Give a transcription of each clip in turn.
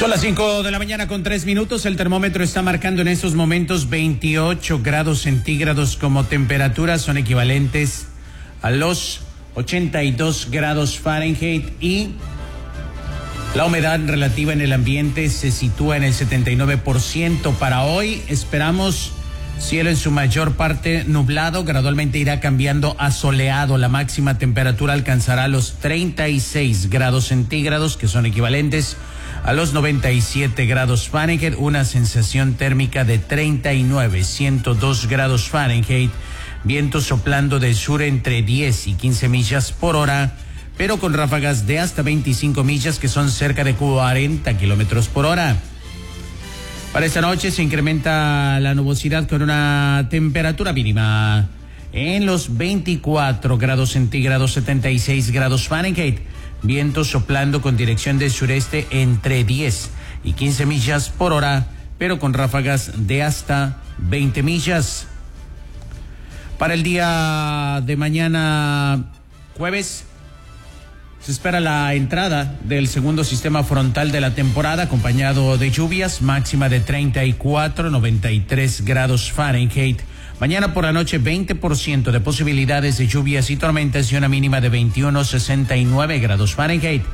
Son las 5 de la mañana con 3 minutos. El termómetro está marcando en estos momentos 28 grados centígrados como temperatura. Son equivalentes a los 82 grados Fahrenheit y la humedad relativa en el ambiente se sitúa en el 79%. Para hoy esperamos cielo en su mayor parte nublado, gradualmente irá cambiando a soleado. La máxima temperatura alcanzará los 36 grados centígrados, que son equivalentes a los 97 grados Fahrenheit, una sensación térmica de 102 grados Fahrenheit, viento soplando del sur entre 10 y 15 millas por hora, pero con ráfagas de hasta 25 millas, que son cerca de 40 kilómetros por hora. Para esta noche se incrementa la nubosidad con una temperatura mínima en los 24 grados centígrados, 76 grados Fahrenheit. Viento soplando con dirección del sureste entre 10 y 15 millas por hora, pero con ráfagas de hasta 20 millas. Para el día de mañana, jueves, se espera la entrada del segundo sistema frontal de la temporada, acompañado de lluvias, máxima de 34, 93 grados Fahrenheit. Mañana por la noche, 20% de posibilidades de lluvias y tormentas y una mínima de 21, 69 grados Fahrenheit.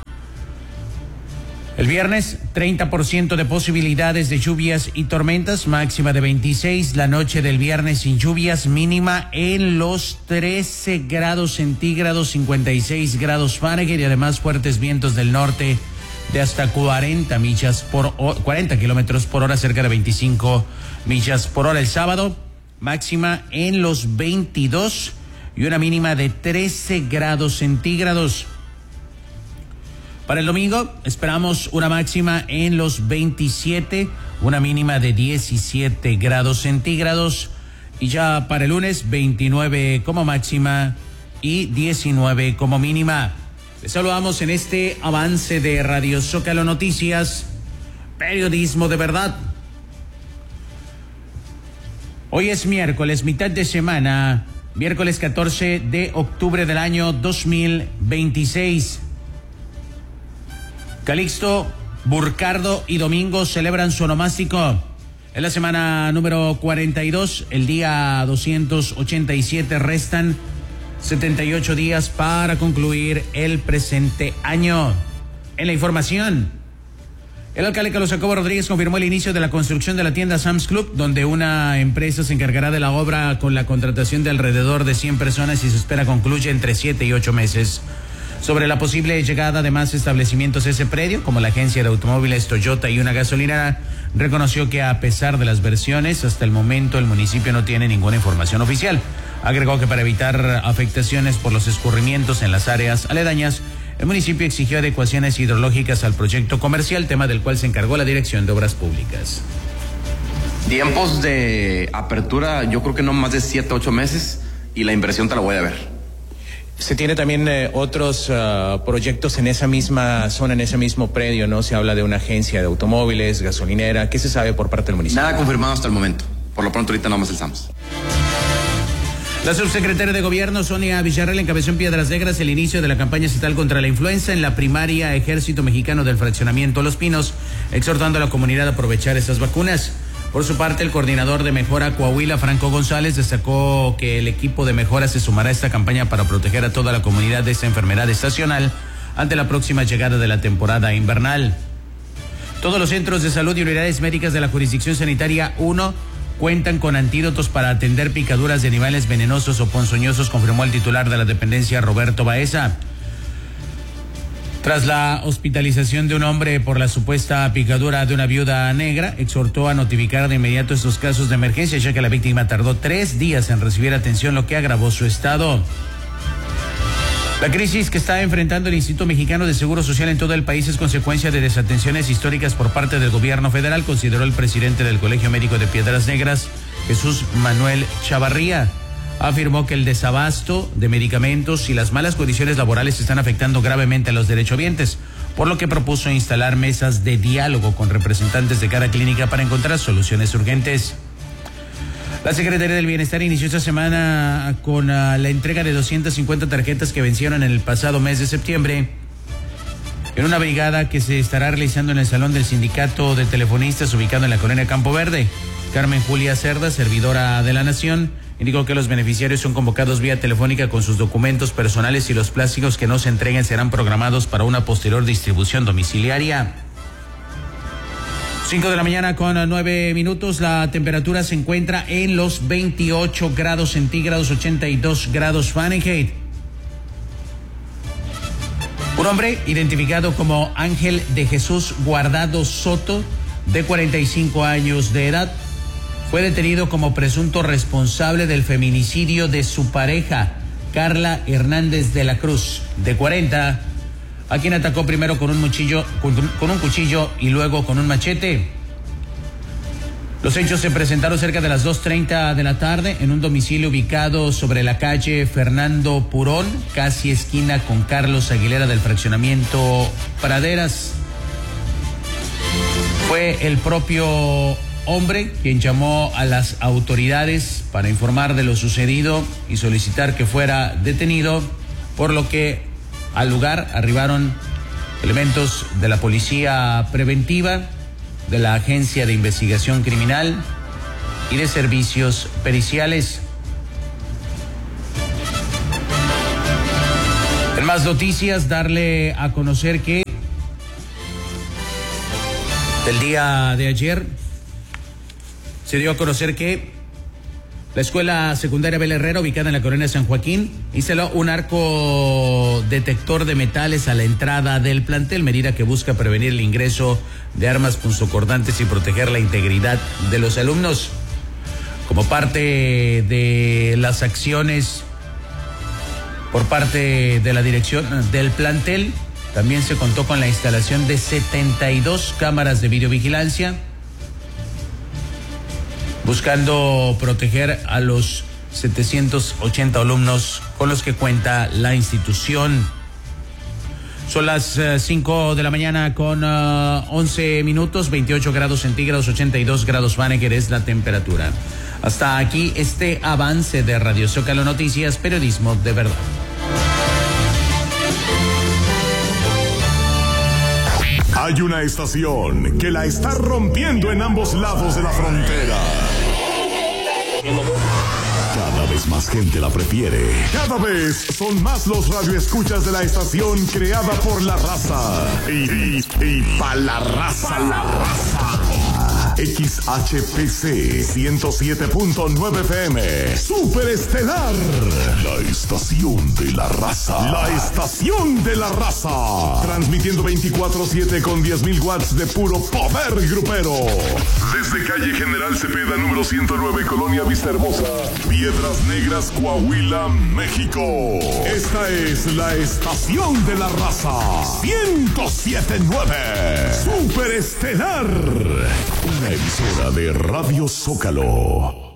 El viernes, 30% de posibilidades de lluvias y tormentas, máxima de 26. La noche del viernes sin lluvias, mínima en los 13 grados centígrados, 56 grados Fahrenheit y además fuertes vientos del norte de hasta 40 kilómetros por hora, cerca de 25 millas por hora. El sábado, máxima en los 22 y una mínima de 13 grados centígrados. Para el domingo esperamos una máxima en los 27, una mínima de 17 grados centígrados. Y ya para el lunes, 29 como máxima y 19 como mínima. Les saludamos en este avance de Radio Zócalo Noticias, periodismo de verdad. Hoy es miércoles, mitad de semana, miércoles 14 de octubre del año 2026. Calixto, Burcardo y Domingo celebran su onomástico. En la semana número 42, el día 287, restan 78 días para concluir el presente año. En la información, el alcalde Carlos Jacobo Rodríguez confirmó el inicio de la construcción de la tienda Sam's Club, donde una empresa se encargará de la obra con la contratación de alrededor de 100 personas y se espera concluya entre 7 y 8 meses. Sobre la posible llegada de más establecimientos a ese predio, como la agencia de automóviles Toyota y una gasolinera, reconoció que a pesar de las versiones, hasta el momento el municipio no tiene ninguna información oficial. Agregó que para evitar afectaciones por los escurrimientos en las áreas aledañas, el municipio exigió adecuaciones hidrológicas al proyecto comercial, tema del cual se encargó la Dirección de Obras Públicas. Tiempos de apertura, yo creo que no más de 7 8 meses y la inversión te la voy a ver. Se tiene también otros proyectos en esa misma zona, en ese mismo predio, ¿no? Se habla de una agencia de automóviles, gasolinera. ¿Qué se sabe por parte del municipio? Nada confirmado hasta el momento. Por lo pronto ahorita nada más el SAMS. La subsecretaria de Gobierno, Sonia Villarreal, encabezó en Piedras Negras el inicio de la campaña estatal contra la influenza en la primaria Ejército Mexicano del Fraccionamiento Los Pinos, exhortando a la comunidad a aprovechar estas vacunas. Por su parte, el coordinador de Mejora Coahuila, Franco González, destacó que el equipo de Mejora se sumará a esta campaña para proteger a toda la comunidad de esta enfermedad estacional ante la próxima llegada de la temporada invernal. Todos los centros de salud y unidades médicas de la jurisdicción sanitaria 1 cuentan con antídotos para atender picaduras de animales venenosos o ponzoñosos, confirmó el titular de la dependencia, Roberto Baeza. Tras la hospitalización de un hombre por la supuesta picadura de una viuda negra, exhortó a notificar de inmediato estos casos de emergencia, ya que la víctima tardó 3 días en recibir atención, lo que agravó su estado. La crisis que está enfrentando el Instituto Mexicano de Seguro Social en todo el país es consecuencia de desatenciones históricas por parte del gobierno federal, consideró el presidente del Colegio Médico de Piedras Negras, Jesús Manuel Chavarría. Afirmó que el desabasto de medicamentos y las malas condiciones laborales están afectando gravemente a los derechohabientes, por lo que propuso instalar mesas de diálogo con representantes de cada clínica para encontrar soluciones urgentes. La Secretaría del Bienestar inició esta semana con la entrega de 250 tarjetas que vencieron en el pasado mes de septiembre en una brigada que se estará realizando en el Salón del Sindicato de Telefonistas ubicado en la colonia Campo Verde. Carmen Julia Cerda, servidora de la Nación, indicó que los beneficiarios son convocados vía telefónica con sus documentos personales y los plásticos que no se entreguen serán programados para una posterior distribución domiciliaria. 5 de la mañana con 9 minutos, la temperatura se encuentra en los 28 grados centígrados, 82 grados Fahrenheit. Un hombre identificado como Ángel de Jesús Guardado Soto, de 45 años de edad, fue detenido como presunto responsable del feminicidio de su pareja, Carla Hernández de la Cruz, de 40, a quien atacó primero con un cuchillo y luego con un machete. Los hechos se presentaron cerca de las 2:30 de la tarde en un domicilio ubicado sobre la calle Fernando Purón, casi esquina con Carlos Aguilera del fraccionamiento Praderas. Fue el propio hombre quien llamó a las autoridades para informar de lo sucedido y solicitar que fuera detenido, por lo que al lugar arribaron elementos de la Policía Preventiva, de la Agencia de Investigación Criminal y de Servicios Periciales. En más noticias, darle a conocer que el día de ayer se dio a conocer que la Escuela Secundaria Bel Herrera, ubicada en la colonia San Joaquín, instaló un arco detector de metales a la entrada del plantel, medida que busca prevenir el ingreso de armas punzocortantes y proteger la integridad de los alumnos. Como parte de las acciones por parte de la dirección del plantel, también se contó con la instalación de 72 cámaras de videovigilancia, buscando proteger a los 780 alumnos con los que cuenta la institución. Son las 5 de la mañana con 11 minutos, 28 grados centígrados, 82 grados Fahrenheit es la temperatura. Hasta aquí este avance de Radio Zócalo Noticias, periodismo de verdad. Hay una estación que la está rompiendo en ambos lados de la frontera. Cada vez más gente la prefiere. Cada vez son más los radioescuchas de la estación creada por la raza. Y pa' la raza, la raza. XHPC 107.9 FM. Super Estelar. La estación de la raza. La estación de la raza. Transmitiendo 24/7 con 10,000 watts de puro poder grupero. Desde calle General Cepeda, número 109, Colonia Vista Hermosa, Piedras Negras, Coahuila, México. Esta es la estación de la raza. 107.9. Super Estelar. Una emisora de Radio Zócalo.